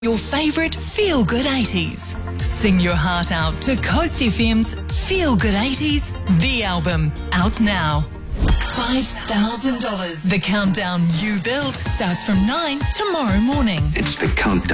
Your favourite feel-good 80s. Sing your heart out to Coast FM's Feel Good 80s, the album, out now. $5,000. The countdown you built starts from 9 tomorrow morning. It's the countdown.